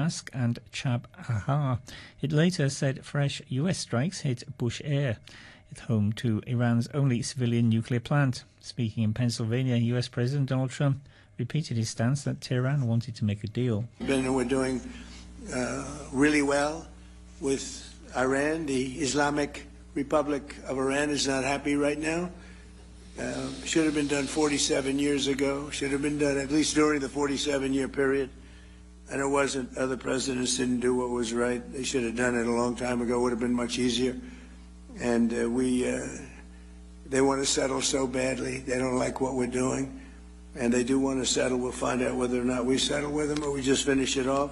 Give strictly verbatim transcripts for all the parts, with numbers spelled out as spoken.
Damask and Chabahar. It later said fresh U S strikes hit Bushehr. It's home to Iran's only civilian nuclear plant. Speaking in Pennsylvania, U S President Donald Trump repeated his stance that Tehran wanted to make a deal. We're doing uh, really well with Iran. The Islamic Republic of Iran is not happy right now. Uh, should have been done forty-seven years ago. Should have been done at least during the forty-seven year period. And it wasn't. Other presidents didn't do what was right. They should have done it a long time ago. It would have been much easier. And uh, we, uh, they want to settle so badly. They don't like what we're doing. And they do want to settle. We'll find out whether or not we settle with them or we just finish it off.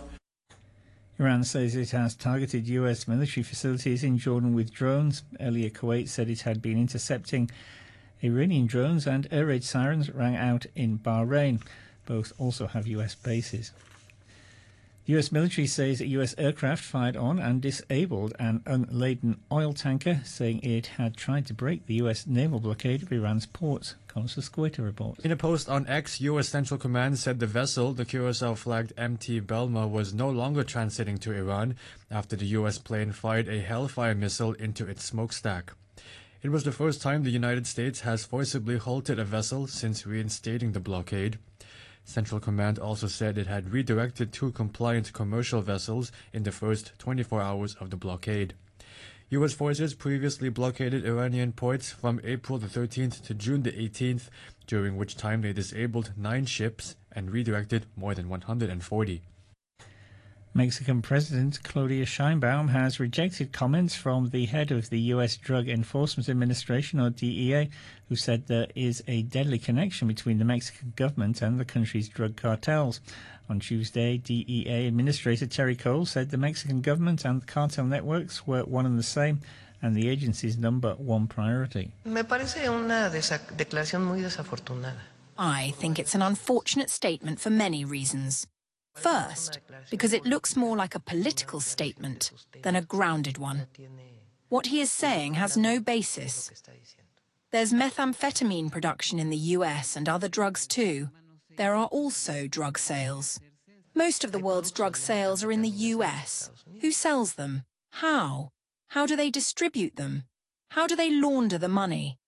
Iran says it has targeted U S military facilities in Jordan with drones. Earlier, Kuwait said it had been intercepting Iranian drones, and air raid sirens rang out in Bahrain. Both also have U S bases. The U S military says U S aircraft fired on and disabled an unladen oil tanker, saying it had tried to break the U S naval blockade of Iran's ports. Carlos Escueta reports. In a post on X, U S Central Command said the vessel, the Curacao-flagged M T Belma, was no longer transiting to Iran after the U S plane fired a Hellfire missile into its smokestack. It was the first time the United States has forcibly halted a vessel since reinstating the blockade. Central Command also said it had redirected two compliant commercial vessels in the first twenty-four hours of the blockade. U S forces previously blockaded Iranian ports from April the thirteenth to June the eighteenth, during which time they disabled nine ships and redirected more than one hundred forty. Mexican President Claudia Sheinbaum has rejected comments from the head of the U S Drug Enforcement Administration, or D E A, who said there is a deadly connection between the Mexican government and the country's drug cartels. On Tuesday, D E A Administrator Terry Cole said the Mexican government and the cartel networks were one and the same, and the agency's number one priority. Me parece una declaración muy desafortunada. I think it's an unfortunate statement for many reasons. First, because it looks more like a political statement than a grounded one. What he is saying has no basis. There's methamphetamine production in the U S and other drugs too. There are also drug sales. Most of the world's drug sales are in the U S. Who sells them? How? How do they distribute them? How do they launder the money?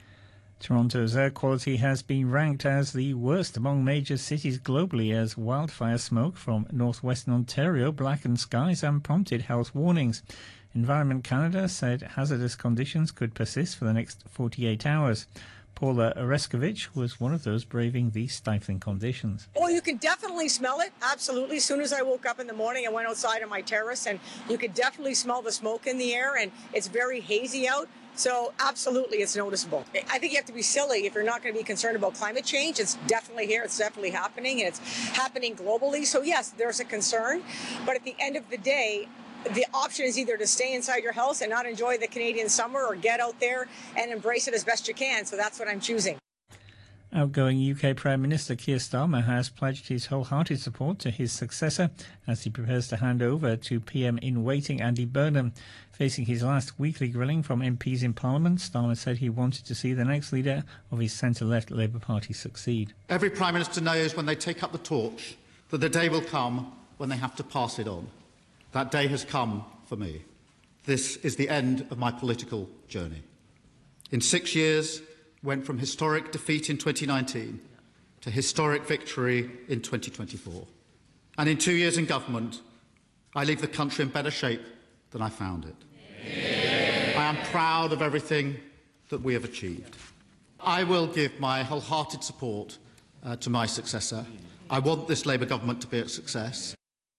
Toronto's air quality has been ranked as the worst among major cities globally as wildfire smoke from northwestern Ontario blackened skies and prompted health warnings. Environment Canada said hazardous conditions could persist for the next forty-eight hours. Paula Oreskovich was one of those braving these stifling conditions. Oh, you can definitely smell it, absolutely. As soon as I woke up in the morning, I went outside on my terrace, and you could definitely smell the smoke in the air, and it's very hazy out. So absolutely, it's noticeable. I think you have to be silly if you're not going to be concerned about climate change. It's definitely here. It's definitely happening, and it's happening globally. So yes, there's a concern. But at the end of the day, the option is either to stay inside your house and not enjoy the Canadian summer, or get out there and embrace it as best you can. So that's what I'm choosing. Outgoing U K Prime Minister Keir Starmer has pledged his wholehearted support to his successor as he prepares to hand over to P M-in-waiting Andy Burnham. Facing his last weekly grilling from M Ps in Parliament, Starmer said he wanted to see the next leader of his centre-left Labour Party succeed. Every Prime Minister knows when they take up the torch that the day will come when they have to pass it on. That day has come for me. This is the end of my political journey. In six years, went from historic defeat in twenty nineteen to historic victory in twenty twenty-four. And in two years in government, I leave the country in better shape than I found it. Yeah. I am proud of everything that we have achieved. I will give my wholehearted support uh, to my successor. I want this Labour government to be a success.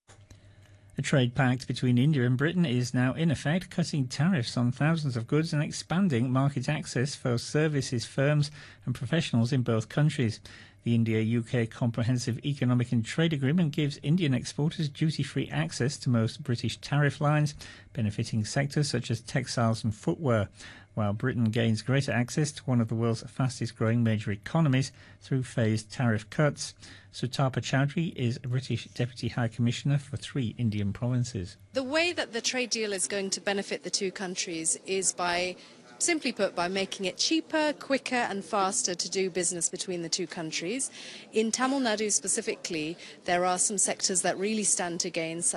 A trade pact between India and Britain is now in effect, cutting tariffs on thousands of goods and expanding market access for services, firms and professionals in both countries. The India-U K Comprehensive Economic and Trade Agreement gives Indian exporters duty-free access to most British tariff lines, benefiting sectors such as textiles and footwear, while Britain gains greater access to one of the world's fastest-growing major economies through phased tariff cuts. Sutapa Chowdhury is a British Deputy High Commissioner for three Indian provinces. The way that the trade deal is going to benefit the two countries is by, simply put, by making it cheaper, quicker and faster to do business between the two countries. In Tamil Nadu specifically, there are some sectors that really stand to gain,